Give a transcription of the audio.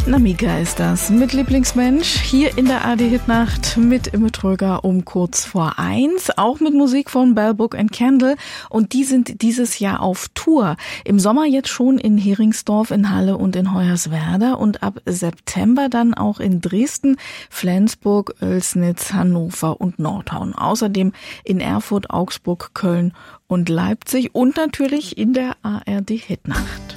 Namika ist das mit Lieblingsmensch hier in der ARD-Hitnacht mit Imme Tröger um kurz vor 1. Auch mit Musik von Bell Book and Candle. Und die sind dieses Jahr auf Tour. Im Sommer jetzt schon in Heringsdorf, in Halle und in Hoyerswerda. Und ab September dann auch in Dresden, Flensburg, Oelsnitz, Hannover und Nordhorn. Außerdem in Erfurt, Augsburg, Köln und Leipzig. Und natürlich in der ARD-Hitnacht.